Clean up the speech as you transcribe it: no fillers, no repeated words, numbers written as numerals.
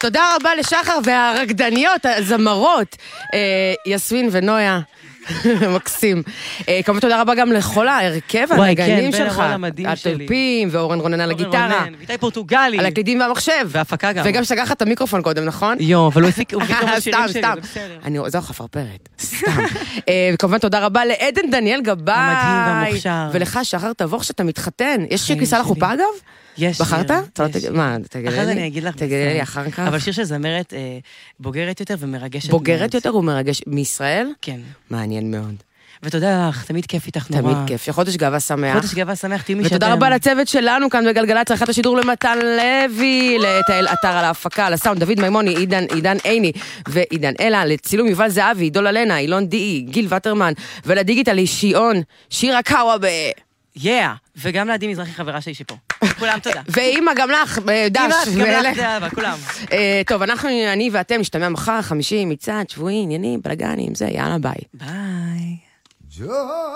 תודה רבה לשחר והרקדניות, הזמרות, יסמין ונויה. מקסים. כמובן תודה רבה גם לכל ההרכב הנגנים שלך, הטלפים ואורן רונן על הגיטרה, ויטאי פורטוגלי על הקלידים והמחשב, והפקה גם, וגם שגח את המיקרופון קודם, נכון? אבל הוא הפיק כמה שירים שלי, זה בסדר. זהו חפרפרת, סתם. וכמובן תודה רבה לעדן דניאל גבאי, המדהים והמוכשר, ולך שחר תבוך שאתה מתחתן. יש שיר כניסה לחופה אגב? יש. בחרת? מה, תגלה אחרי זה אני אגיד לך. תגלה לי אחר כך. אבל שיר של זמרת בוגרת יותר ומרגשת. בוגרת יותר ומרגש. מישראל? כן. מעניין מאוד. ותודה לך, תמיד כיף איתך נורא. תמיד כיף, חודש גאווה שמח. חודש גאווה שמח, תהיי מי שאתם. ותודה רבה לצוות שלנו כאן בגלגלצ, עריכת השידור למתן לוי, לתהל אתר על ההפקה, לסאונד דוד מימוני, עידן עיני ועידן אלה, לצילום יובל זהבי, דולה לנה, אילון די, גיל וטרמן, ולדיגיטל שיעון, שירה קאוובה. וגם לעדי מזרחי חברה שלי שפה. כולם תודה. ואמא גם לך, דש. גם לך, זה כולם. טוב, אני ואתם נשתמע מחר, 50, מצעד, שבועי, עניינים, בלגנים, זה, יאללה, ביי. ביי.